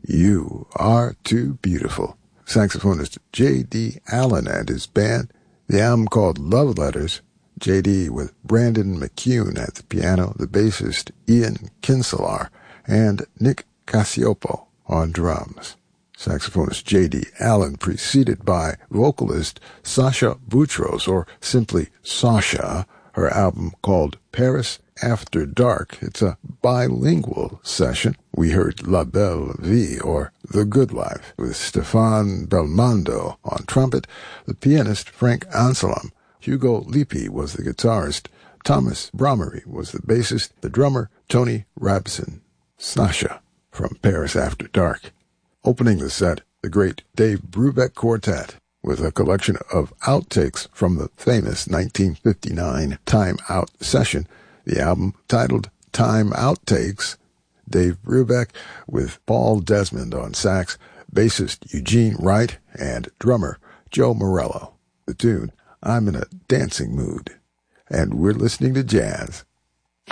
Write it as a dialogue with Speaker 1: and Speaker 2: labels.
Speaker 1: You Are Too Beautiful. Saxophonist J.D. Allen and his band. The album called Love Letters. J.D. with Brandon McCune at the piano, the bassist Ian Kinselaar, and Nick Cacioppo on drums. Saxophonist J.D. Allen preceded by vocalist Sasha Boutros, or simply Sasha, her album called Paris After Dark. It's a bilingual session. We heard La Belle Vie, or The Good Life, with Stefan Belmondo on trumpet, the pianist Frank Anselm. Hugo Lippi was the guitarist. Thomas Brommery was the bassist. The drummer, Tony Rabson. Sasha from Paris After Dark. Opening the set, the great Dave Brubeck Quartet with a collection of outtakes from the famous 1959 Time Out session. The album titled Time Outtakes. Dave Brubeck with Paul Desmond on sax, bassist Eugene Wright, and drummer Joe Morello. The tune, I'm in a Dancing Mood. And we're listening to jazz.